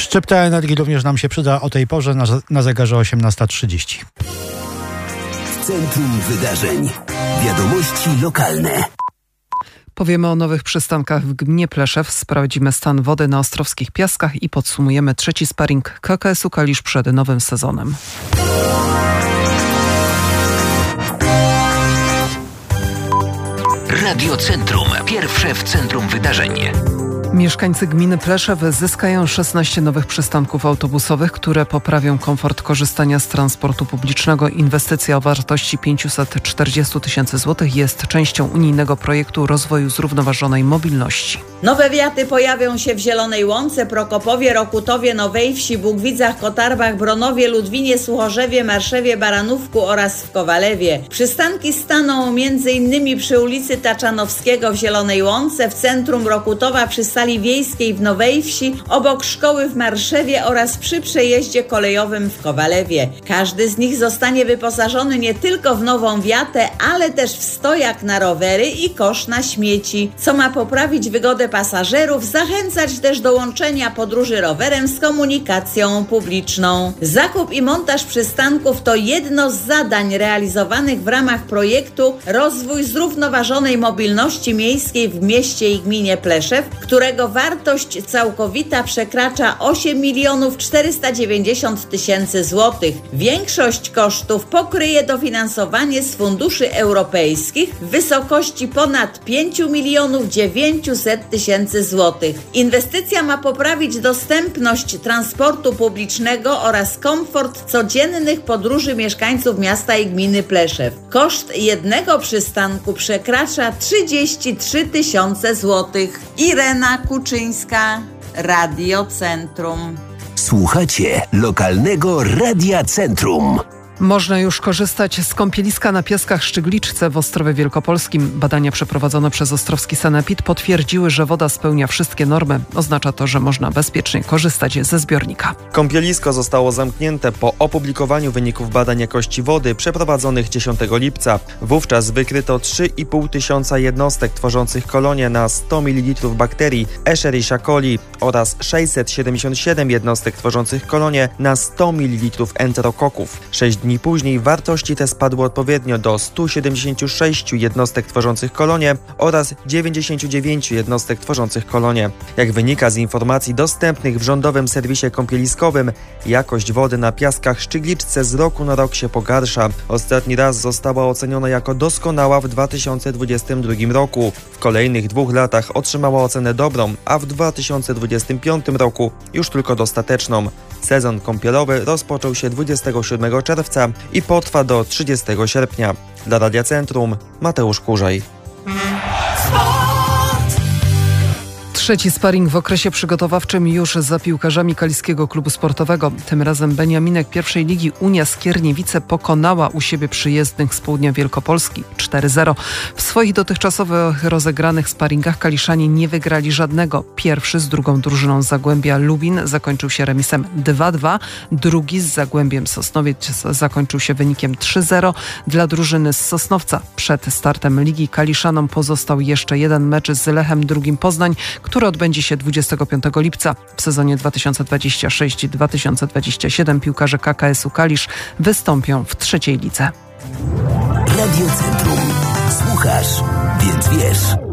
Szczypta energii również nam się przyda o tej porze na zegarze 18:30. Centrum Wydarzeń. Wiadomości lokalne. Powiemy o nowych przystankach w gminie Pleszew, sprawdzimy stan wody na Ostrowskich Piaskach i podsumujemy trzeci sparing KKS-u Kalisz przed nowym sezonem. Radio Centrum. Pierwsze w centrum wydarzeń. Mieszkańcy gminy Pleszew zyskają 16 nowych przystanków autobusowych, które poprawią komfort korzystania z transportu publicznego. Inwestycja o wartości 540 000 złotych jest częścią unijnego projektu rozwoju zrównoważonej mobilności. Nowe wiaty pojawią się w Zielonej Łące, Prokopowie, Rokutowie, Nowej Wsi, Bugwidzach, Kotarbach, Bronowie, Ludwinie, Suchorzewie, Marszewie, Baranówku oraz w Kowalewie. Przystanki staną m.in. przy ulicy Taczanowskiego w Zielonej Łące, w centrum Rokutowa przy Sali Wiejskiej w Nowej Wsi, obok szkoły w Marszewie oraz przy przejeździe kolejowym w Kowalewie. Każdy z nich zostanie wyposażony nie tylko w nową wiatę, ale też w stojak na rowery i kosz na śmieci, co ma poprawić wygodę pasażerów, zachęcać też do łączenia podróży rowerem z komunikacją publiczną. Zakup i montaż przystanków to jedno z zadań realizowanych w ramach projektu Rozwój zrównoważonej mobilności miejskiej w mieście i gminie Pleszew, którego wartość całkowita przekracza 8 490 000 złotych. Większość kosztów pokryje dofinansowanie z funduszy europejskich w wysokości ponad 5 900 000 złotych. Inwestycja ma poprawić dostępność transportu publicznego oraz komfort codziennych podróży mieszkańców miasta i gminy Pleszew. Koszt jednego przystanku przekracza 33 000 złotych. Irena Kuczyńska, Radio Centrum. Słuchacie lokalnego Radia Centrum. Można już korzystać z kąpieliska na Piaskach Szczygliczce w Ostrowie Wielkopolskim. Badania przeprowadzone przez Ostrowski Sanepid potwierdziły, że woda spełnia wszystkie normy. Oznacza to, że można bezpiecznie korzystać ze zbiornika. Kąpielisko zostało zamknięte po opublikowaniu wyników badań jakości wody przeprowadzonych 10 lipca. Wówczas wykryto 3,5 tysiąca jednostek tworzących kolonie na 100 ml bakterii Escherichia coli oraz 677 jednostek tworzących kolonie na 100 ml enterokoków. 6 dni później wartości te spadły odpowiednio do 176 jednostek tworzących kolonie oraz 99 jednostek tworzących kolonie. Jak wynika z informacji dostępnych w rządowym serwisie kąpieliskowym, jakość wody na Piaskach Szczygliczce z roku na rok się pogarsza. Ostatni raz została oceniona jako doskonała w 2022 roku. W kolejnych 2 latach otrzymała ocenę dobrą, a w 2025 roku już tylko dostateczną. Sezon kąpielowy rozpoczął się 27 czerwca i potrwa do 30 sierpnia. Dla Radia Centrum Mateusz Kurzej. Trzeci sparing w okresie przygotowawczym już za piłkarzami Kaliskiego Klubu Sportowego. Tym razem Beniaminek pierwszej ligi Unia Skierniewice pokonała u siebie przyjezdnych z południa Wielkopolski 4-0. W swoich dotychczasowych rozegranych sparingach kaliszanie nie wygrali żadnego. Pierwszy z drugą drużyną z Zagłębia Lubin zakończył się remisem 2-2. Drugi z Zagłębiem Sosnowiec zakończył się wynikiem 3-0. Dla drużyny z Sosnowca przed startem ligi kaliszanom pozostał jeszcze jeden mecz z Lechem II Poznań, który odbędzie się 25 lipca. W sezonie 2026-2027 piłkarze KKS-u Kalisz wystąpią w trzeciej lidze. Radio Centrum. Słuchasz, więc wiesz.